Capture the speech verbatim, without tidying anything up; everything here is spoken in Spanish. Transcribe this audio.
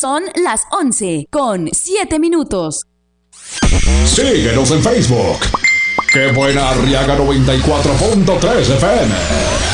Son las once con siete minutos. Síguenos en Facebook. ¡Qué buena! Arriaga noventa y cuatro punto tres F M.